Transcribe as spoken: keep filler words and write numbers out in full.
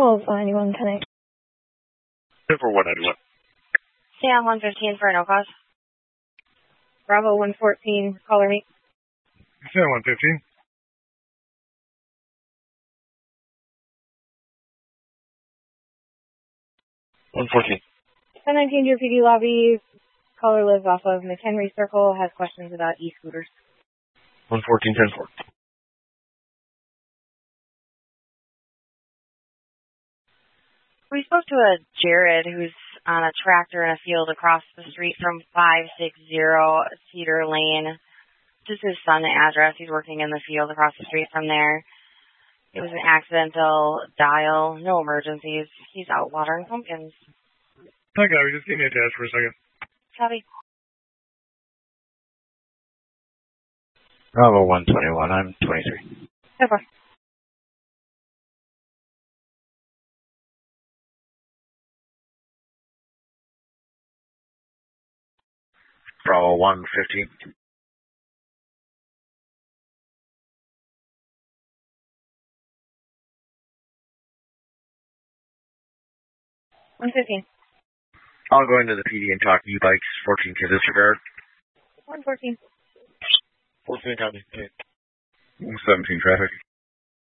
twelve ninety-one ten eight. For one ninety-one. Stay on one fifteen for no cause. Bravo one fourteen, caller me. Stay on one fifteen. one fourteen. ten nineteen, your P D lobby. Caller lives off of McHenry Circle, has questions about e-scooters. one fourteen ten four. We spoke to a Jared who's on a tractor in a field across the street from five sixty Cedar Lane. Just his son's address. He's working in the field across the street from there. It was an accidental dial. No emergencies. He's out watering pumpkins. Okay, just give me a dash for a second. Copy. Bravo one twenty-one, I'm twenty-three. So far. Bravo one fifteen. one fifteen. I'll go into the P D and talk e-bikes, fourteen to disregard. one fourteen. fourteen copy. seventeen traffic.